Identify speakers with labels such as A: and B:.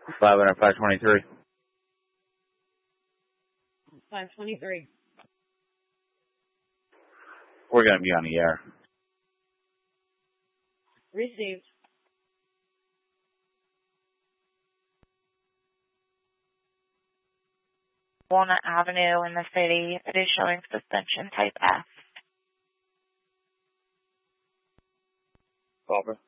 A: 500, 523.
B: 523.
A: We're going to be on the air.
B: Received.
C: Walnut Avenue in the city. It is showing suspension type F.
A: Copper.